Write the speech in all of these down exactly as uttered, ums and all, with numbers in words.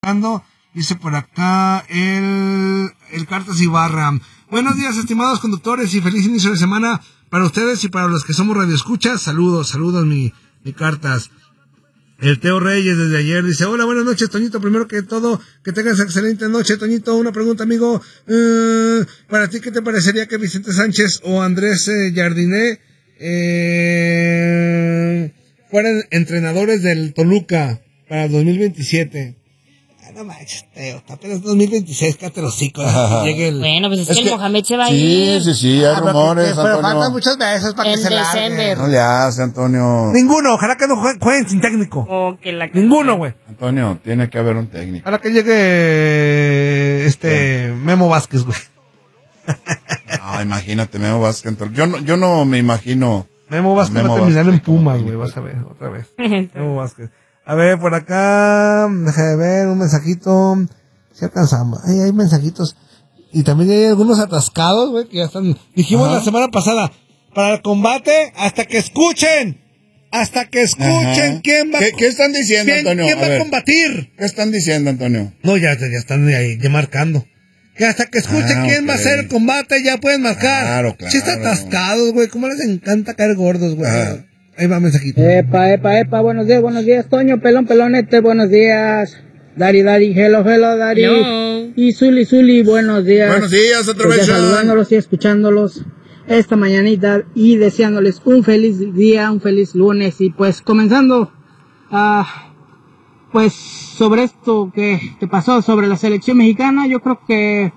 escuchando. Dice por acá el, el Cartas Ibarra. Buenos días, estimados conductores, y feliz inicio de semana para ustedes y para los que somos radioescuchas. Saludos, saludos, mi, mi Cartas. El Teo Reyes desde ayer dice, hola, buenas noches, Toñito. Primero que todo, que tengas excelente noche, Toñito. Una pregunta, amigo. Uh, para ti, ¿qué te parecería que Vicente Sánchez o Andrés eh, Jardiné eh, fueran entrenadores del Toluca para el dos mil veintisiete? No manches, Teo, está apenas dos mil veintiséis, cállate los hocicos. Llegue el... Bueno, pues es, Es que, que- el Mohamed se va a Sí, ir. sí, sí, hay Ah, pero, rumores, que- pero Antonio. faltan muchos meses para que En se largue. diciembre. No le hace, Antonio. Ninguno, ojalá que no jueguen, jueguen sin técnico. Oh, que la... Ninguno, güey. Antonio, tiene que haber un técnico. Ahora que llegue este Memo Vázquez, güey. No, imagínate, Memo Vázquez. Antonio. Yo no, yo no me imagino. Memo Vázquez Memo va a terminar Vázquez en Pumas, como güey, técnico. vas a ver, otra vez. Memo Vázquez. A ver, por acá, déjame ver, un mensajito. Si alcanzamos. Ay, hay mensajitos. Y también hay algunos atascados, güey, que ya están. Dijimos Ajá. la semana pasada, para el combate, hasta que escuchen. Hasta que escuchen Ajá. quién va a ¿Qué, ¿Qué están diciendo, quién, Antonio? quién va A a, ver, combatir. ¿Qué están diciendo, Antonio? No, ya, ya están ahí, ya marcando. Que hasta que escuchen Ah, quién va a ok. hacer el combate, ya pueden marcar. Claro, claro. Sí están atascados, güey. ¿Cómo les encanta caer gordos, güey? Ajá. Ahí va mensajito. Epa, epa, epa, buenos días, buenos días, Toño, pelón, pelonete, buenos días. Dari, Dari, hello, hello, Dari. No. Y Zuli, Zuli, buenos días. Buenos días, otra Pues vez, ya John. saludándolos y escuchándolos esta mañanita y deseándoles un feliz día, un feliz lunes. Y pues comenzando, ah, pues sobre esto que, que pasó sobre la selección mexicana, yo creo que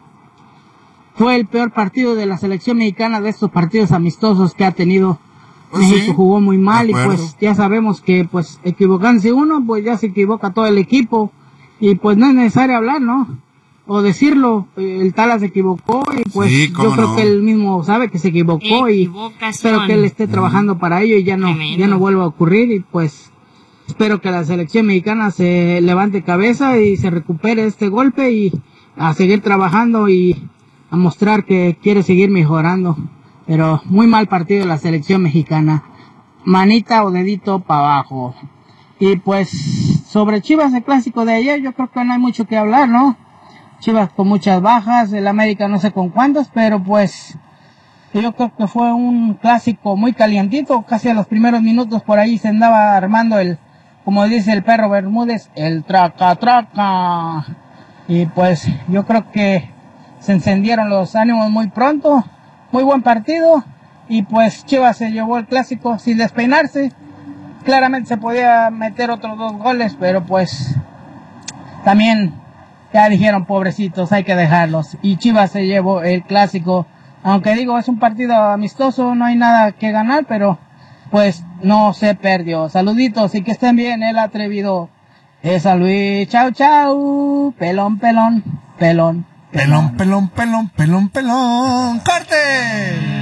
fue el peor partido de la selección mexicana de estos partidos amistosos que ha tenido. Pues México sí, jugó muy mal de y acuerdo. pues ya sabemos que pues equivocarse uno, pues ya se equivoca todo el equipo y pues no es necesario hablar, ¿no? O decirlo, el Tala se equivocó y pues Sí, yo cómo creo no. que él mismo sabe que se equivocó y Equivocación. espero que él esté trabajando para ello y ya no, Tremendo. ya no vuelva a ocurrir y pues espero que la selección mexicana se levante cabeza y se recupere este golpe y a seguir trabajando y a mostrar que quiere seguir mejorando. Pero muy mal partido la selección mexicana. Manita o dedito para abajo. Y pues sobre Chivas, el clásico de ayer, yo creo que no hay mucho que hablar, ¿no? Chivas con muchas bajas, el América no sé con cuántas, pero pues yo creo que fue un clásico muy calientito. Casi a los primeros minutos por ahí se andaba armando el, como dice el perro Bermúdez, el traca traca. Y pues yo creo que se encendieron los ánimos muy pronto. Muy buen partido y pues Chivas se llevó el clásico sin despeinarse. Claramente se podía meter otros dos goles, pero pues también ya dijeron pobrecitos, hay que dejarlos. Y Chivas se llevó el clásico, aunque digo es un partido amistoso, no hay nada que ganar, pero pues no se perdió. Saluditos y que estén bien, el atrevido. Esa Luis, chau chau, pelón, pelón, pelón. Pelón, pelón, pelón, pelón, pelón. ¡Corte!